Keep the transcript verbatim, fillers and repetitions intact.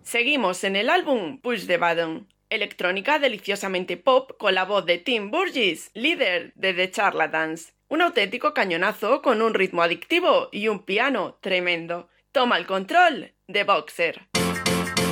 Seguimos en el álbum Push the Button, electrónica deliciosamente pop con la voz de Tim Burgess, líder de The Charlatans. Un auténtico cañonazo con un ritmo adictivo y un piano tremendo. Toma el control de Boxer.